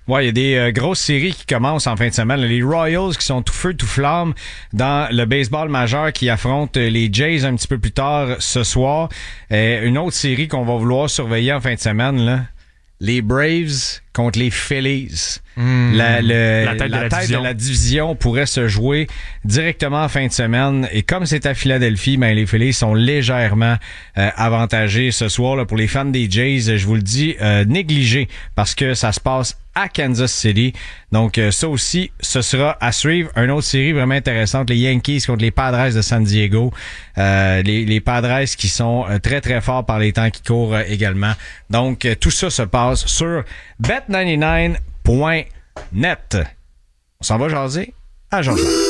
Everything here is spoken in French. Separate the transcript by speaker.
Speaker 1: Ouais, il y a des grosses séries qui commencent en fin de semaine. Les Royals qui sont tout feu, tout flamme dans le baseball majeur qui affrontent les Jays un petit peu plus tard ce soir. Une autre série qu'on va vouloir surveiller en fin de semaine, là. Les Braves contre les Phillies. La tête de la division pourrait se jouer directement en fin de semaine. Et comme c'est à Philadelphie, ben les Phillies sont légèrement avantagés ce soir. Là, pour les fans des Jays, je vous le dis, négligés parce que ça se passe à Kansas City. Donc ça aussi, ce sera à suivre. Une autre série vraiment intéressante, les Yankees contre les Padres de San Diego. Les Padres qui sont très très forts par les temps qui courent également. Donc tout ça se passe sur bet99.net. On s'en va jaser à Jean-Jean.